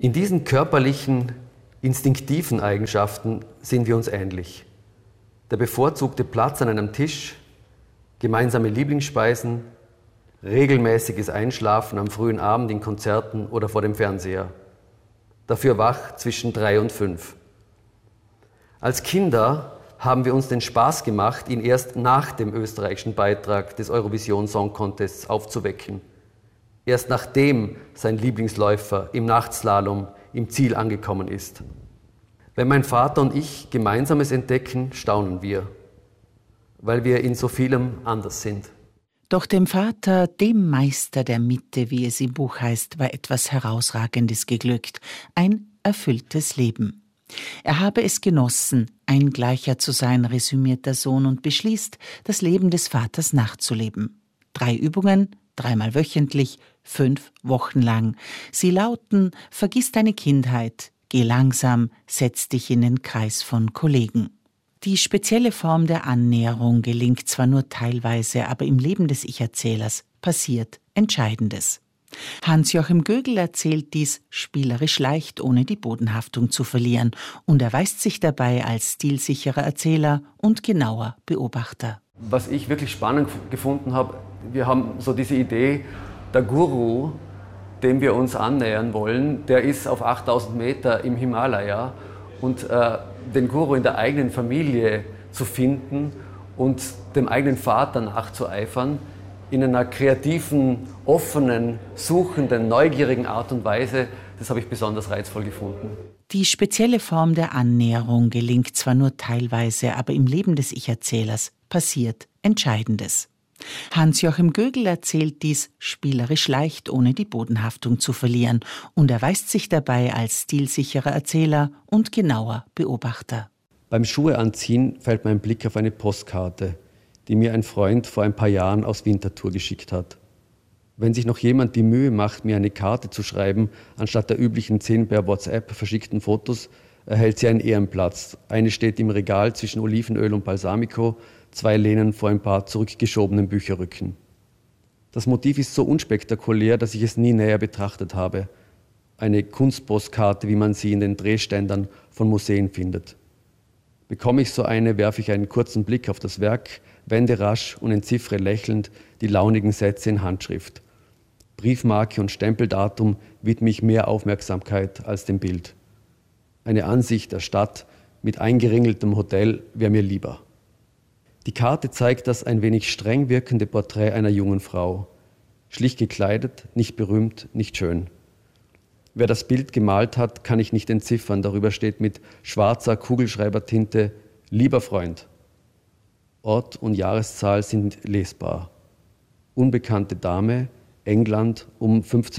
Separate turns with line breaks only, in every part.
In diesen körperlichen, instinktiven Eigenschaften sind wir uns ähnlich. Der bevorzugte Platz an einem Tisch, gemeinsame Lieblingsspeisen, regelmäßiges Einschlafen am frühen Abend in Konzerten oder vor dem Fernseher. Dafür wach zwischen 3 und 5. Als Kinder haben wir uns den Spaß gemacht, ihn erst nach dem österreichischen Beitrag des Eurovision Song Contests aufzuwecken. Erst nachdem sein Lieblingsläufer im Nachtslalom im Ziel angekommen ist. Wenn mein Vater und ich Gemeinsames entdecken, staunen wir, weil wir in so vielem anders sind.
Doch dem Vater, dem Meister der Mitte, wie es im Buch heißt, war etwas Herausragendes geglückt, ein erfülltes Leben. Er habe es genossen, ein Gleicher zu sein, resümiert der Sohn und beschließt, das Leben des Vaters nachzuleben. 3 Übungen, 3-mal wöchentlich, 5 Wochen lang. Sie lauten: Vergiss deine Kindheit, geh langsam, setz dich in den Kreis von Kollegen. Die spezielle Form der Annäherung gelingt zwar nur teilweise, aber im Leben des Ich-Erzählers passiert Entscheidendes. Hans-Joachim Gögel erzählt dies spielerisch leicht, ohne die Bodenhaftung zu verlieren, und erweist sich dabei als stilsicherer Erzähler und genauer Beobachter.
Was ich wirklich spannend gefunden habe, wir haben so diese Idee, der Guru, dem wir uns annähern wollen, der ist auf 8000 Meter im Himalaya, und den Guru in der eigenen Familie zu finden und dem eigenen Vater nachzueifern, in einer kreativen, offenen, suchenden, neugierigen Art und Weise, das habe ich besonders reizvoll gefunden.
Die spezielle Form der Annäherung gelingt zwar nur teilweise, aber im Leben des Ich-Erzählers passiert Entscheidendes. Hans-Joachim Gögel erzählt dies spielerisch leicht, ohne die Bodenhaftung zu verlieren, und erweist sich dabei als stilsicherer Erzähler und genauer Beobachter.
Beim Schuhe anziehen fällt mein Blick auf eine Postkarte, die mir ein Freund vor ein paar Jahren aus Winterthur geschickt hat. Wenn sich noch jemand die Mühe macht, mir eine Karte zu schreiben, anstatt der üblichen 10 per WhatsApp verschickten Fotos, erhält sie einen Ehrenplatz. Eine steht im Regal zwischen Olivenöl und Balsamico, 2 lehnen vor ein paar zurückgeschobenen Bücherrücken. Das Motiv ist so unspektakulär, dass ich es nie näher betrachtet habe. Eine Kunstpostkarte, wie man sie in den Drehständern von Museen findet. Bekomme ich so eine, werfe ich einen kurzen Blick auf das Werk, wende rasch und entziffere lächelnd die launigen Sätze in Handschrift. Briefmarke und Stempeldatum widme ich mehr Aufmerksamkeit als dem Bild. Eine Ansicht der Stadt mit eingeringeltem Hotel wäre mir lieber. Die Karte zeigt das ein wenig streng wirkende Porträt einer jungen Frau. Schlicht gekleidet, nicht berühmt, nicht schön. Wer das Bild gemalt hat, kann ich nicht entziffern. Darüber steht mit schwarzer Kugelschreibertinte: Lieber Freund. Ort und Jahreszahl sind lesbar. Unbekannte Dame, England um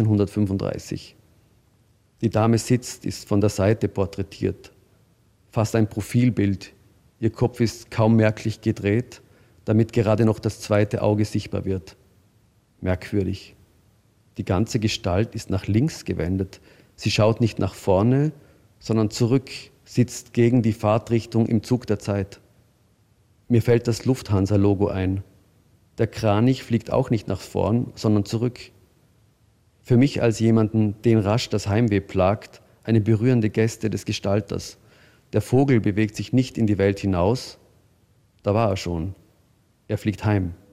1535. Die Dame sitzt, ist von der Seite porträtiert. Fast ein Profilbild. Ihr Kopf ist kaum merklich gedreht, damit gerade noch das zweite Auge sichtbar wird. Merkwürdig. Die ganze Gestalt ist nach links gewendet. Sie schaut nicht nach vorne, sondern zurück, sitzt gegen die Fahrtrichtung im Zug der Zeit. Mir fällt das Lufthansa-Logo ein. Der Kranich fliegt auch nicht nach vorn, sondern zurück. Für mich als jemanden, den rasch das Heimweh plagt, eine berührende Geste des Gestalters. Der Vogel bewegt sich nicht in die Welt hinaus, da war er schon. Er fliegt heim.